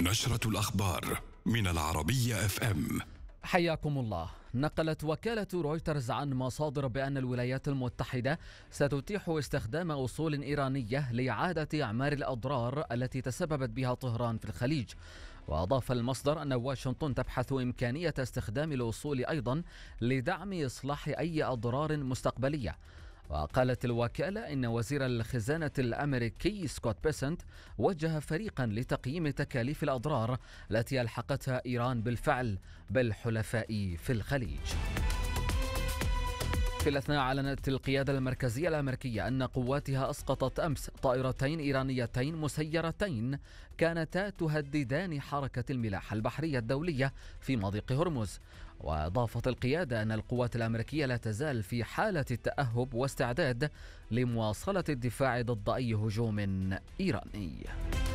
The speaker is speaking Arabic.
نشرة الأخبار من العربية FM. حياكم الله. نقلت وكالة رويترز عن مصادر بأن الولايات المتحدة ستتيح استخدام أصول إيرانية لإعادة إعمار الأضرار التي تسببت بها طهران في الخليج. وأضاف المصدر أن واشنطن تبحث إمكانية استخدام الأصول أيضا لدعم إصلاح أي أضرار مستقبلية. وقالت الوكالة إن وزير الخزانة الأمريكي سكوت بيسنت وجه فريقا لتقييم تكاليف الأضرار التي ألحقتها إيران بالفعل بالحلفاء في الخليج. في الأثناء أعلنت القيادة المركزية الأمريكية أن قواتها أسقطت أمس طائرتين إيرانيتين مسيرتين كانتا تهددان حركة الملاحة البحرية الدولية في مضيق هرمز. وأضافت القيادة أن القوات الأمريكية لا تزال في حالة التأهب واستعداد لمواصلة الدفاع ضد أي هجوم إيراني.